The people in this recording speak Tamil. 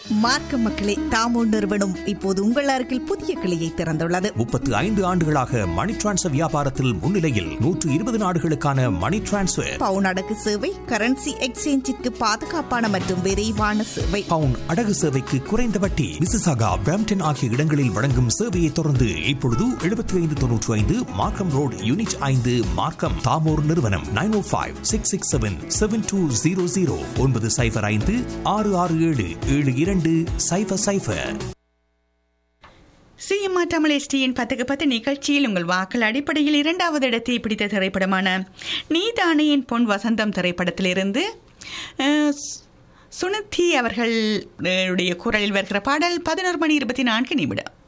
மார்க்க மக்களே, தாமோ நிறுவனம் இப்போது உங்கள் அருகில் புதிய கிளையை திறந்துள்ளது. 35 ஆண்டுகளாக மணி டிரான்ஸ்ஃபர் வியாபாரத்தில் முன்னிலையில் 120 நாடுகளுக்கான மணி டிரான்ஸ்ஃபர், பவுன் அடகு சேவை, கரன்சி எக்ஸ்சேஞ்சிற்கு பாதுகாப்பான மற்றும் விரைவான சேவை, பவுன் அடகு சேவைக்கு குறைந்த வட்டி. மிசிசாகா, பிரம்ப்டன் ஆகிய இடங்களில் வழங்கும் சேவையை தொடர்ந்து இப்பொழுது 7595 மார்க்கம் ரோட், யூனிட் 5, மார்க்கம். தாமோர் நிறுவனம் 905-667-7200 905-667-7200. சிஎம்ஆர் தமிழ் எஸ்டியின் 10க்கு 10 நிகழ்ச்சியில் உங்கள் வாக்கள் அடிப்படையில் 2வது இடத்தை பிடித்த திரைப்படமான நீதானேயின் பொன் வசந்தம் திரைப்படத்திலிருந்து சுனிதி அவர்களுடைய குரலில் வருகிற பாடல் 11:24 நிமிடம்.